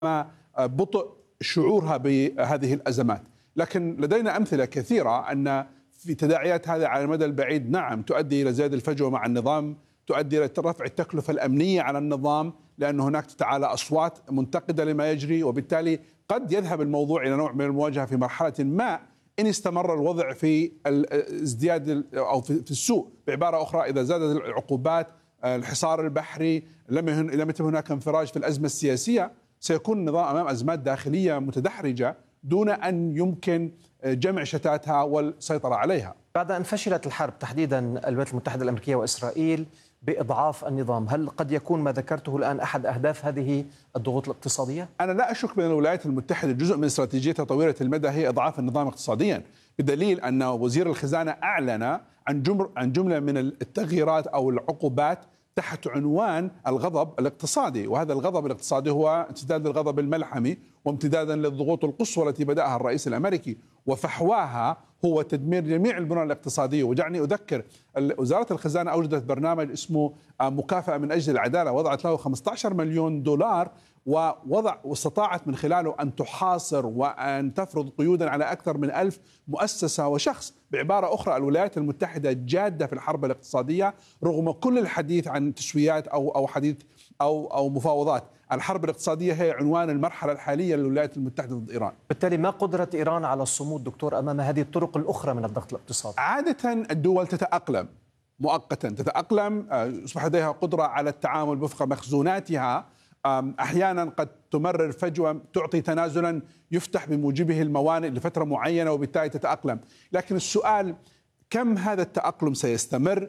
بطء شعورها بهذه الأزمات. لكن لدينا أمثلة كثيرة أن في تداعيات هذا على المدى البعيد نعم تؤدي إلى زيادة الفجوة مع النظام، تؤدي إلى رفع التكلفة الأمنية على النظام، لأن هناك تتعالى أصوات منتقدة لما يجري، وبالتالي قد يذهب الموضوع إلى نوع من المواجهة في مرحلة ما إن استمر الوضع في ازدياد أو في السوء. بعبارة أخرى، إذا زادت العقوبات، الحصار البحري، لم يتم هناك انفراج في الأزمة السياسية، سيكون النظام أمام أزمات داخلية متدحرجة دون أن يمكن جمع شتاتها والسيطرة عليها. بعد أن فشلت الحرب تحديدا الولايات المتحدة الأمريكية وإسرائيل بإضعاف النظام، هل قد يكون ما ذكرته الآن أحد أهداف هذه الضغوط الاقتصادية؟ أنا لا أشك بأن الولايات المتحدة جزء من استراتيجيتها طويلة المدى هي إضعاف النظام اقتصاديا، بدليل أن وزير الخزانة أعلن عن جملة من التغييرات أو العقوبات تحت عنوان الغضب الاقتصادي، وهذا الغضب الاقتصادي هو امتداد للغضب الملحمي وامتدادا للضغوط القصوى التي بدأها الرئيس الأمريكي، وفحواها هو تدمير جميع البنى الاقتصادية. ودعني أذكر، وزارة الخزانة أوجدت برنامج اسمه مكافأة من أجل العدالة، وضعت له 15 مليون دولار، واستطاعت من خلاله أن تحاصر وأن تفرض قيودا على أكثر من 1000 مؤسسة وشخص. بعبارة أخرى، الولايات المتحدة جادة في الحرب الاقتصادية رغم كل الحديث عن تسويات أو حديث أو مفاوضات. الحرب الاقتصادية هي عنوان المرحلة الحالية للولايات المتحدة ضد إيران. بالتالي ما قدرة إيران على الصمود دكتور أمام هذه الطرق الأخرى من الضغط الاقتصادي؟ عادة الدول تتأقلم مؤقتا، تتأقلم، يصبح لديها قدرة على التعامل وفق مخزوناتها. أحيانا قد تمرر فجوة تعطي تنازلا يفتح بموجبه الموانئ لفترة معينة وبالتالي تتأقلم. لكن السؤال، كم هذا التأقلم سيستمر؟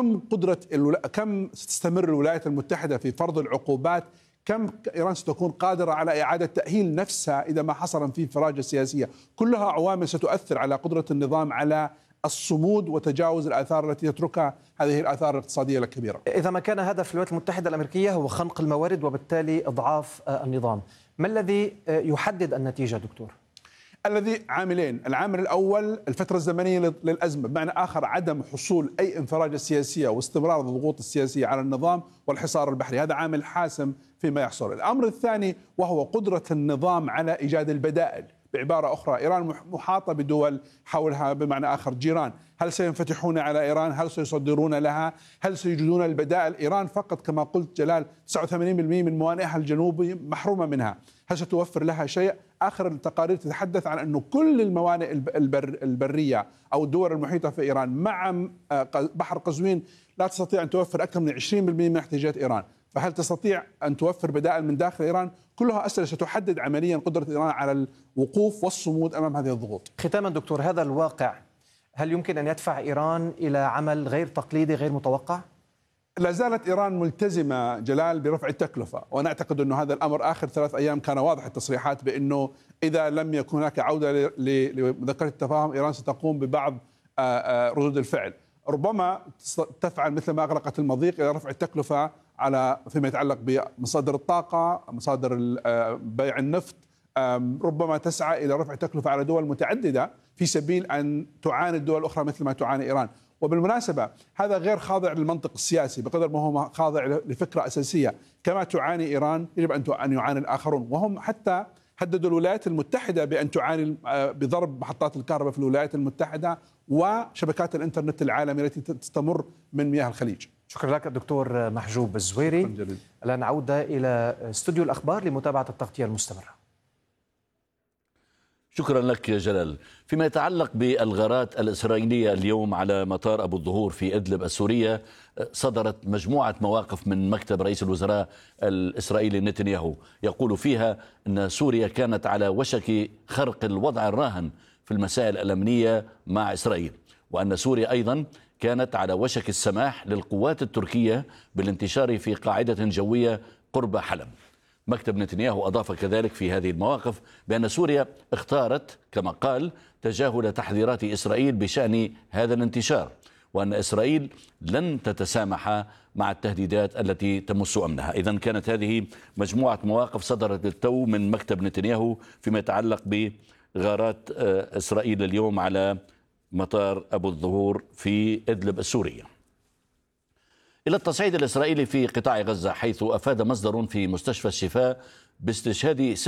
كم ستستمر الولايات المتحدة في فرض العقوبات؟ كم إيران ستكون قادرة على إعادة تأهيل نفسها إذا ما حصل في انفراجة سياسية؟ كلها عوامل ستؤثر على قدرة النظام على الصمود وتجاوز الآثار التي تتركها هذه الآثار الاقتصادية الكبيرة. إذا ما كان هدف الولايات المتحدة الأمريكية هو خنق الموارد وبالتالي إضعاف النظام، ما الذي يحدد النتيجة دكتور؟ الذي عاملين، العامل الأول الفترة الزمنية للأزمة، بمعنى آخر عدم حصول أي انفراجة سياسية واستمرار الضغوط السياسية على النظام والحصار البحري، هذا عامل حاسم فيما يحصل. الأمر الثاني وهو قدرة النظام على إيجاد البدائل. بعبارة أخرى، إيران محاطة بدول حولها، بمعنى آخر جيران، هل سينفتحون على إيران؟ هل سيصدرون لها؟ هل سيجدون البدائل؟ إيران فقط كما قلت جلال 89% من موانئها الجنوبي محرومة منها، هل ستوفر لها شيء؟ آخر التقارير تتحدث عن أنه كل الموانئ البرية أو الدول المحيطة في إيران مع بحر قزوين لا تستطيع أن توفر أكثر من 20% من احتياجات إيران، فهل تستطيع أن توفر بدائل من داخل إيران؟ كلها أسئلة ستحدد عمليا قدرة إيران على الوقوف والصمود أمام هذه الضغوط. ختاما دكتور، هذا الواقع هل يمكن أن يدفع إيران إلى عمل غير تقليدي غير متوقع؟ لا زالت إيران ملتزمة جلال برفع التكلفة، ونعتقد أنه هذا الأمر آخر 3 أيام كان واضح التصريحات بأنه إذا لم يكن هناك عودة لمذكرة التفاهم إيران ستقوم ببعض ردود الفعل، ربما تفعل مثل ما أغلقت المضيق إلى رفع التكلفة على فيما يتعلق بمصادر الطاقة، مصادر بيع النفط، ربما تسعى إلى رفع التكلفة على دول متعددة في سبيل أن تعاني الدول الأخرى مثل ما تعاني إيران. وبالمناسبة هذا غير خاضع للمنطق السياسي بقدر ما هو خاضع لفكرة أساسية، كما تعاني إيران يجب أن يعاني الآخرون، وهم حتى هددوا الولايات المتحدة بأن تعاني بضرب محطات الكهرباء في الولايات المتحدة وشبكات الإنترنت العالمي التي تستمر من مياه الخليج. شكرا لك الدكتور محجوب الزويري. الآن عودة إلى استوديو الأخبار لمتابعة التغطية المستمرة. شكرا لك يا جلال. فيما يتعلق بالغارات الإسرائيلية اليوم على مطار أبو الظهور في إدلب السورية، صدرت مجموعة مواقف من مكتب رئيس الوزراء الإسرائيلي نتنياهو يقول فيها أن سوريا كانت على وشك خرق الوضع الراهن في المسائل الأمنية مع إسرائيل، وأن سوريا أيضا كانت على وشك السماح للقوات التركية بالانتشار في قاعدة جوية قرب حلب. مكتب نتنياهو أضاف كذلك في هذه المواقف بأن سوريا اختارت كما قال تجاهل تحذيرات إسرائيل بشأن هذا الانتشار، وأن إسرائيل لن تتسامح مع التهديدات التي تمس أمنها. إذن كانت هذه مجموعة مواقف صدرت للتو من مكتب نتنياهو فيما يتعلق بغارات إسرائيل اليوم على مطار أبو الظهور في إدلب السورية. إلى التصعيد الإسرائيلي في قطاع غزة، حيث أفاد مصدر في مستشفى الشفاء باستشهاد